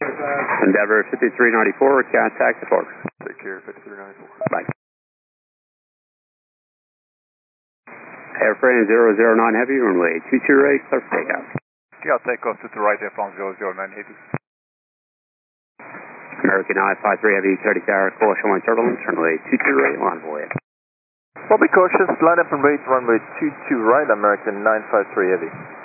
Endeavor 5394, contact the Forks. Take care, 5394. Bye. Airframe 009 Heavy, runway 22 right, clear for takeoff. Yeah, take off to the right, airphone 009 Heavy. American I-53 Heavy, 30 tower, caution line turbulence, runway 22 right, envoy. Well, be cautious, line up and rate runway 22 right, American 953 Heavy.